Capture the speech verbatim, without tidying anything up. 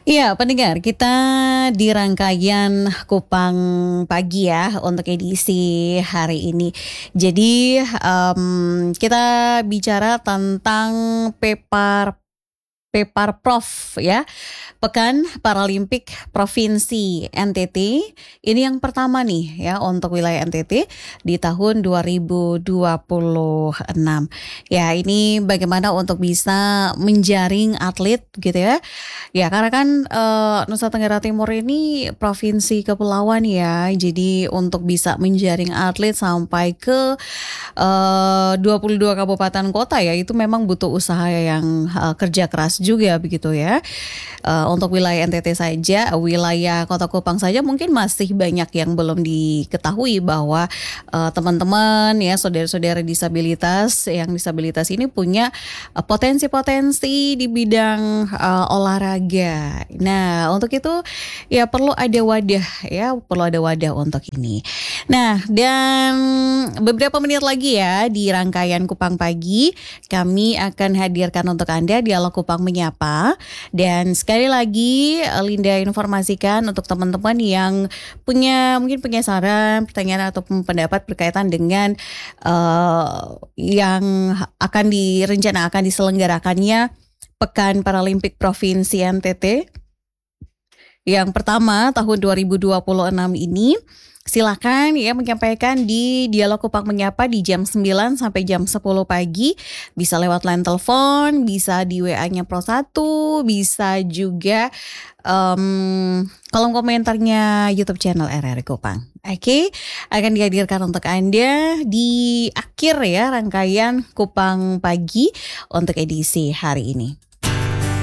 Iya, pendengar, kita di rangkaian Kupang Pagi ya untuk edisi hari ini. Jadi em, kita bicara tentang Pepar Peparprov ya, Pekan Paralimpik Provinsi N T T. Ini yang pertama nih ya untuk wilayah N T T di tahun dua ribu dua puluh enam. Ya, ini bagaimana untuk bisa menjaring atlet gitu ya. Ya, karena kan eh, Nusa Tenggara Timur ini provinsi kepulauan ya. Jadi untuk bisa menjaring atlet sampai ke eh, dua puluh dua kabupaten kota ya, itu memang butuh usaha yang eh, kerja keras juga begitu ya. Eh, untuk wilayah N T T saja, wilayah Kota Kupang saja mungkin masih banyak yang belum diketahui bahwa eh, teman-teman ya, saudara-saudara disabilitas yang disabilitas ini punya eh, potensi-potensi di bidang eh, olahraga. Nah, untuk itu ya perlu ada wadah ya, perlu ada wadah untuk ini. Nah, dan beberapa menit lagi ya di rangkaian Kupang Pagi kami akan hadirkan untuk Anda dialog Kupang Menyapa. Dan sekali lagi Linda informasikan untuk teman-teman yang punya mungkin punya saran, pertanyaan ataupun pendapat berkaitan dengan uh, yang akan direncana akan diselenggarakannya Pekan Paralimpik Provinsi N T T yang pertama tahun dua ribu dua puluh enam ini. Silakan ya menyampaikan di Dialog Kupang Menyapa di jam sembilan sampai jam sepuluh pagi. Bisa lewat line telepon, bisa di W A-nya Pro satu, bisa juga um, kolom komentarnya YouTube channel R R Kupang. Oke, akan dihadirkan untuk Anda di akhir ya rangkaian Kupang Pagi untuk edisi hari ini.